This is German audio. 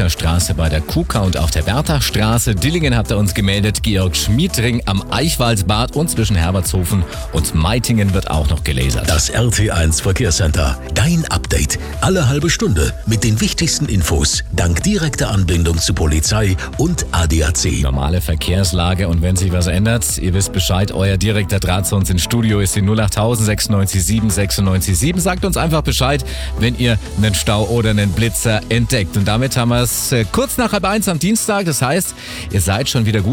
Blücherstraße bei der Kuka und auf der Berthachstraße. Dillingen habt ihr uns gemeldet, Georg-Schmied-Ring am Eichwaldbad und zwischen Herbertshofen und Meitingen wird auch noch gelasert. Das RT1 Verkehrscenter. Dein Update. Alle halbe Stunde mit den wichtigsten Infos. Dank direkter Anbindung zu Polizei und ADAC. Normale Verkehrslage und wenn sich was ändert, ihr wisst Bescheid, euer direkter Draht zu uns ins Studio ist die 08000 96 96 7. Sagt uns einfach Bescheid, wenn ihr einen Stau oder einen Blitzer entdeckt. Und damit haben wir es kurz nach 12:30 am Dienstag. Das heißt, ihr seid schon wieder gut